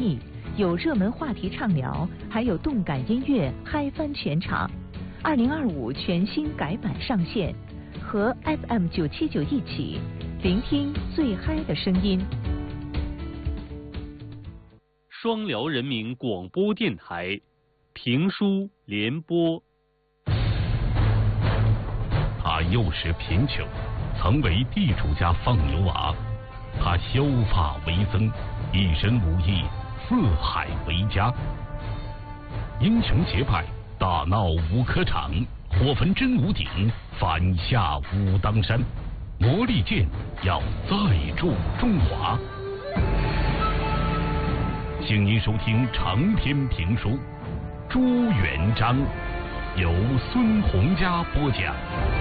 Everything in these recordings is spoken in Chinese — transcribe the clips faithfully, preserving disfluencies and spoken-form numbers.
密，有热门话题畅聊，还有动感音乐嗨翻全场。二零二五全新改版上线，和 F M 九七九一起聆听最嗨的声音。 双辽人民广播电台评书联播。 他幼时贫穷，曾为地主家放牛娃。他削发为僧，一身武艺，四海为家。英雄结拜，大闹五科场，火焚真武鼎，反下武当山。魔力剑要再铸中华。请您收听长篇评书《朱元璋》，由孙洪佳播讲。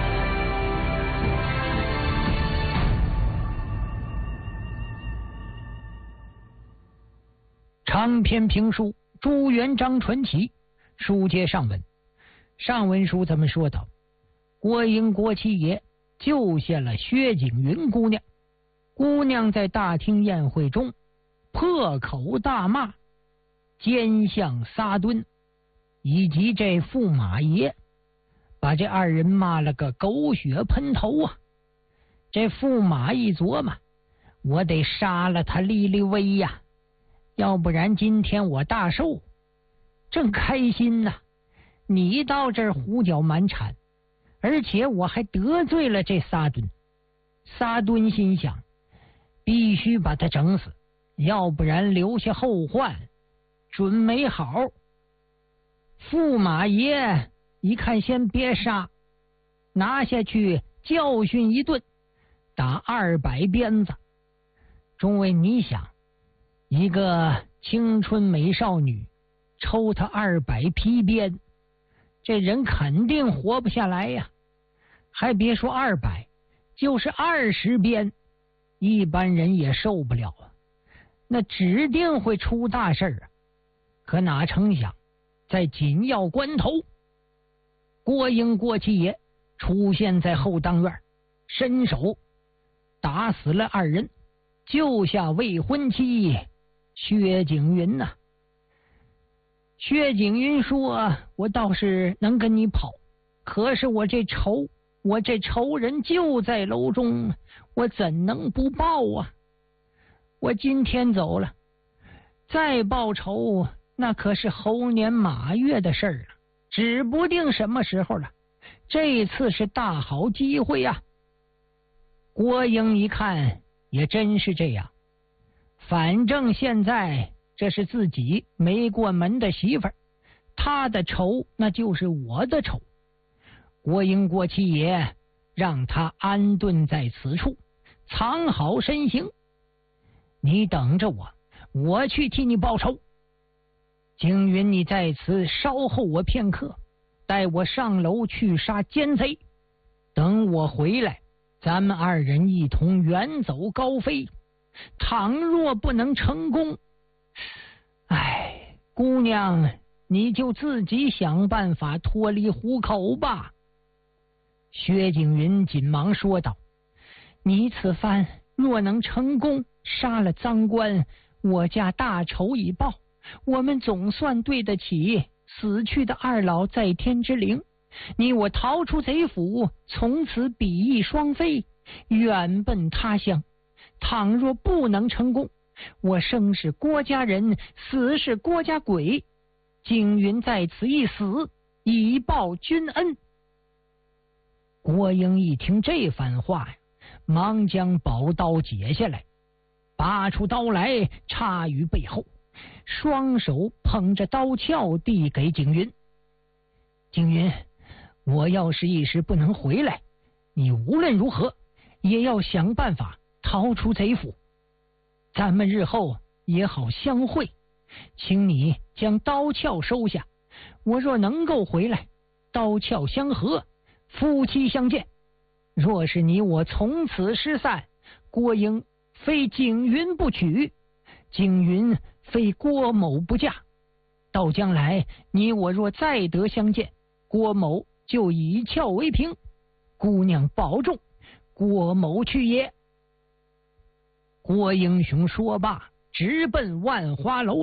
长篇评书《朱元璋传奇》，书接上文。上文书咱们说到，郭英郭七爷救下了薛景云姑娘。姑娘在大厅宴会中破口大骂奸相撒敦以及这驸马爷，把这二人骂了个狗血喷头啊！这驸马一琢磨，我得杀了他立立威呀、啊，要不然今天我大寿正开心呢、啊，你到这儿胡搅蛮缠，而且我还得罪了这撒敦。撒敦心想，必须把他整死，要不然留下后患准没好。驸马爷一看，先别杀，拿下去教训一顿，打二百鞭子。众位，你想，一个青春美少女抽他二百皮鞭，这人肯定活不下来呀！还别说二百，就是二十鞭，一般人也受不了啊，那指定会出大事啊！可哪成想，在紧要关头，郭英郭七爷出现在后当院，伸手打死了二人，救下未婚妻薛景云呐、啊。薛景云说，我倒是能跟你跑，可是我这仇我这仇人就在楼中，我怎能不报啊？我今天走了，再报仇那可是猴年马月的事儿了，指不定什么时候了。这次是大好机会呀、啊！郭英一看，也真是这样，反正现在这是自己没过门的媳妇儿，他的仇那就是我的仇。郭英郭七爷让他安顿在此处，藏好身形，你等着我，我去替你报仇。景云，你在此稍候我片刻，带我上楼去杀奸贼，等我回来，咱们二人一同远走高飞。倘若不能成功，哎，姑娘，你就自己想办法脱离虎口吧。薛景云紧忙说道，你此番若能成功杀了赃官，我家大仇已报，我们总算对得起死去的二老在天之灵。你我逃出贼府，从此比翼双飞，远奔他乡。倘若不能成功，我生是郭家人，死是郭家鬼，景云在此一死，以报君恩。郭英一听这番话呀，忙将宝刀解下来，拔出刀来插于背后，双手捧着刀鞘递给景云。景云，我要是一时不能回来，你无论如何也要想办法逃出贼府，咱们日后也好相会。请你将刀鞘收下，我若能够回来，刀鞘相合，夫妻相见。若是你我从此失散，郭英非景云不娶，景云非郭某不嫁。到将来你我若再得相见，郭某就以鞘为凭。姑娘保重，郭某去也。郭英雄说罢，直奔万花楼。